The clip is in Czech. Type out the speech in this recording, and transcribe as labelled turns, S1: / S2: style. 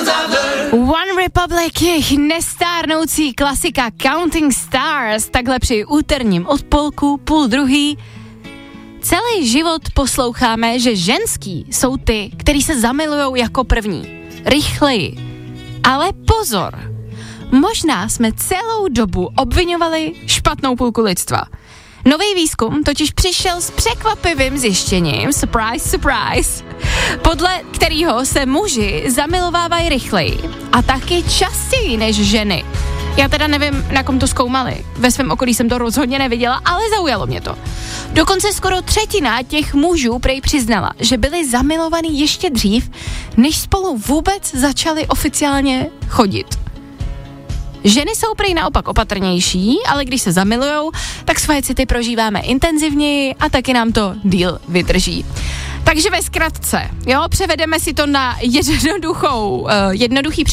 S1: One Republic, jejich nestárnoucí klasika Counting Stars, takhle při úterním odpolku, 12:30. Celý život posloucháme, že ženský jsou ty, který se zamilujou jako první. Rychleji. Ale pozor, možná jsme celou dobu obviňovali špatnou půlku lidstva. Nový výzkum totiž přišel s překvapivým zjištěním, surprise, surprise, podle kterého se muži zamilovávají rychleji a taky častěji než ženy. Já teda nevím, na kom to zkoumali. Ve svém okolí jsem to rozhodně neviděla, ale zaujalo mě to. Dokonce skoro třetina těch mužů prej přiznala, že byli zamilovaní ještě dřív, než spolu vůbec začali oficiálně chodit. Ženy jsou prej naopak opatrnější, ale když se zamilujou, tak svoje city prožíváme intenzivněji a taky nám to díl vydrží. Takže ve zkratce, jo, převedeme si to na jednoduchý